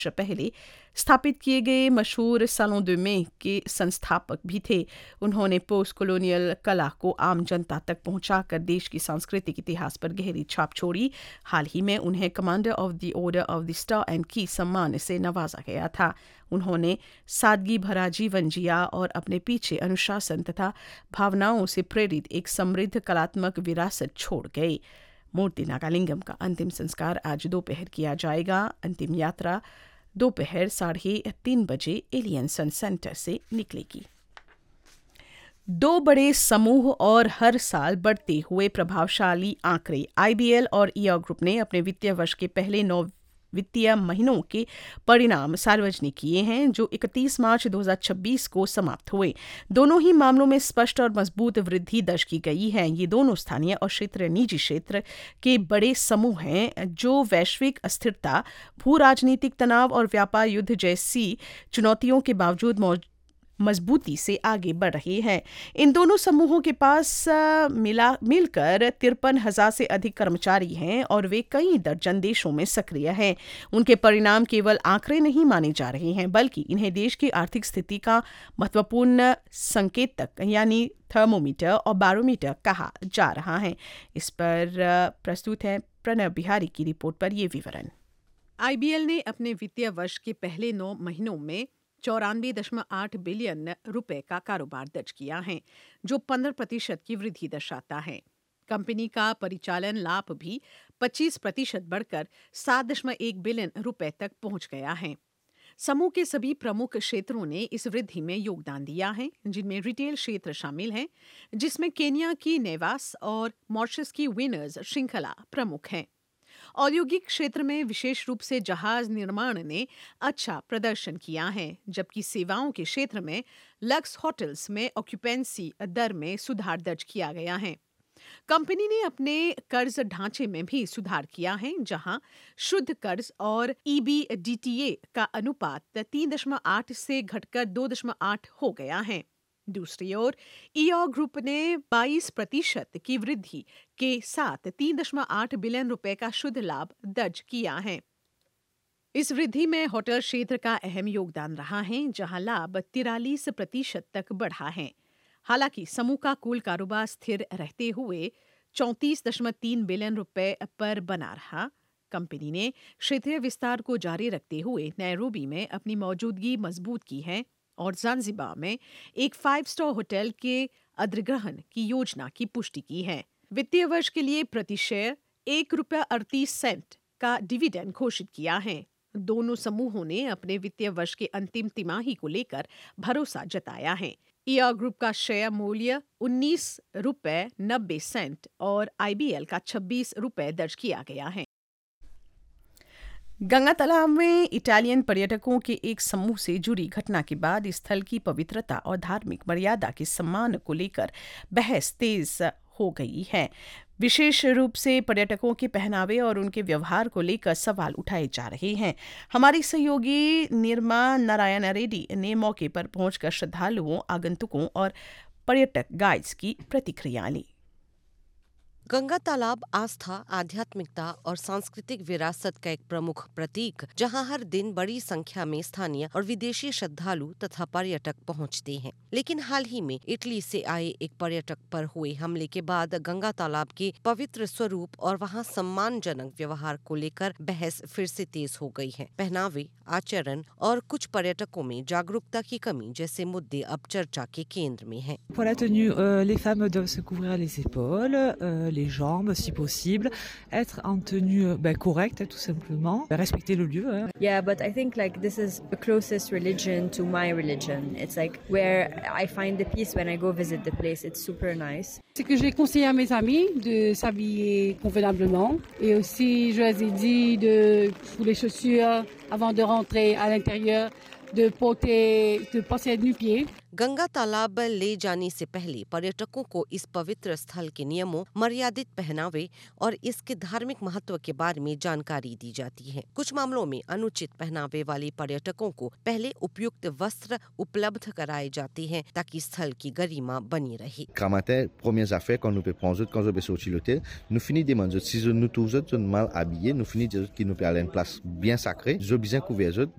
पहले स्थापित किए गए मशहूर सालों दे में के संस्थापक भी थे। उन्होंने पोस्ट कॉलोनियल कला को आम जनता तक पहुंचाकर देश की सांस्कृतिक इतिहास पर गहरी छाप छोड़ी। हाल ही में उन्हें commander of the order of the star and की सम्मान से नवाजा गया था। उन्होंने सादगी भरा जीवन जिया और अपने पीछे अनुशासन तथा भावनाओं से प्रेरित एक समृद्ध कलात्मक विरासत छोड़ गए। मूर्ति नागालिंगम का अंतिम संस्कार आज दोपहर किया जाएगा। अंतिम यात्रा दोपहर 3:30 बजे एलियन सन सेंटर से निकलेगी। दो बड़े समूह और हर साल बढ़ते हुए प्रभावशाली आंकड़े आईबीएल और ईआर ग्रुप ने अपने वित्तीय वर्ष के पहले 9 वित्तीय महीनों के परिणाम सार्वजनिक किए हैं, जो 31 मार्च 2026 को समाप्त हुए। दोनों ही मामलों में स्पष्ट और मजबूत वृद्धि दर्ज की गई है। ये दोनों स्थानीय और निजी क्षेत्र के बड़े समूह हैं जो वैश्विक अस्थिरता, भू राजनीतिक तनाव और व्यापार युद्ध जैसी चुनौतियों के बावजूद मजबूती से आगे बढ़ रहे हैं। इन दोनों समूहों के पास मिलकर 53,000 से अधिक कर्मचारी हैं और वे कई दर्जन देशों में सक्रिय हैं। उनके परिणाम केवल आंकड़े नहीं माने जा रहे हैं, बल्कि इन्हें देश की आर्थिक स्थिति का महत्वपूर्ण संकेतक यानी थर्मोमीटर और बैरोमीटर कहा जा रहा है। इस पर प्रस्तुत है प्रणव बिहारी की रिपोर्ट पर यह विवरण। आईबीएल ने अपने वित्तीय वर्ष के पहले 9 महीनों में 94.8 बिलियन रुपए का कारोबार दर्ज किया है, जो 15% की वृद्धि दर्शाता है। कंपनी का परिचालन लाभ भी 25% बढ़कर 7.1 बिलियन रुपए तक पहुंच गया है। समूह के सभी प्रमुख क्षेत्रों ने इस वृद्धि में योगदान दिया है, जिनमें रिटेल क्षेत्र शामिल हैं, जिसमें केन्या की नेवास और मॉरिशस की विनर्स श्रृंखला प्रमुख हैं। औद्योगिक क्षेत्र में विशेष रूप से जहाज निर्माण ने अच्छा प्रदर्शन किया है, जबकि सेवाओं के क्षेत्र में लक्स होटल्स में ऑक्यूपेंसी दर में सुधार दर्ज किया गया है। कंपनी ने अपने कर्ज ढांचे में भी सुधार किया है, जहां शुद्ध कर्ज और ईबीडीटीए का अनुपात 3.8 से घटकर 2.8 हो गया है। दूसरी ओर ईआर ग्रुप ने 22% की वृद्धि के साथ 3.8 बिलियन रुपए का शुद्ध लाभ दर्ज किया है। इस वृद्धि में होटल क्षेत्र का अहम योगदान रहा है, जहां लाभ 43% तक बढ़ा है। हालांकि समूह का कुल कारोबार स्थिर रहते हुए 34.3 बिलियन रुपए पर बना रहा। कंपनी ने क्षेत्रीय विस्तार को जारी रखते हुए नैरोबी में अपनी मौजूदगी मजबूत की है और ज़ांज़िबार में एक 5 स्टार होटल के अधिग्रहण की योजना की पुष्टि की है। वित्तीय वर्ष के लिए प्रति शेयर ₹1.38 का डिविडेंड घोषित किया है। दोनों समूहों ने अपने वित्तीय वर्ष के अंतिम तिमाही को लेकर भरोसा जताया है। ईआर ग्रुप का शेयर मूल्य ₹19.90 और आईबीएल का ₹26 दर्ज किया गया है। गंगा तालाब में इटालियन पर्यटकों के एक समूह से जुड़ी घटना के बाद स्थल की पवित्रता और धार्मिक मर्यादा के सम्मान को लेकर बहस तेज हो गई है। विशेष रूप से पर्यटकों के पहनावे और उनके व्यवहार को लेकर सवाल उठाए जा रहे हैं। हमारी सहयोगी निर्मा नारायण रेड्डी ने मौके पर पहुंचकर श्रद्धालुओं, आगंतुकों और पर्यटक गाइड्स की प्रतिक्रिया ली। गंगा तालाब आस्था, आध्यात्मिकता और सांस्कृतिक विरासत का एक प्रमुख प्रतीक, जहां हर दिन बड़ी संख्या में स्थानीय और विदेशी श्रद्धालु तथा पर्यटक पहुंचते हैं। लेकिन हाल ही में इटली से आए एक पर्यटक पर हुए हमले के बाद गंगा तालाब के पवित्र स्वरूप और वहां सम्मानजनक व्यवहार को लेकर बहस फिर से तेज हो गई है। पहनावे, आचरण और कुछ पर्यटकों में जागरूकता की कमी जैसे मुद्दे अब चर्चा के केंद्र में हैं। Pour la tenue, les femmes doivent se couvrir les épaules, les jambes si possible, être en tenue correcte tout simplement, respecter le lieu. Yeah, but I think like this is the closest religion to my religion. It's like where I find the peace when I go visit the place. It's super nice. C'est que je vais conseiller à mes amis de s'habiller convenablement et aussi je leur ai dit de sous les chaussures avant de rentrer à l'intérieur de passer nu-pieds. Ganga तालाब ले जाने से पहले पर्यटकों को इस पवित्र स्थल के नियमों, मर्यादित पहनावे और इसके धार्मिक महत्व के बारे में जानकारी दी जाती है। कुछ मामलों में अनुचित पहनावे वाले पर्यटकों को पहले उपयुक्त वस्त्र उपलब्ध कराए जाते हैं ताकि स्थल की गरिमा बनी रहे। Matin, premières affaires qu'on nous peut prendre quand je vais sortir l'hôtel, nous finit demander si nous tous mal habillés, nous finit dire qu'il nous peut aller à une place bien sacrée, je bien couvert,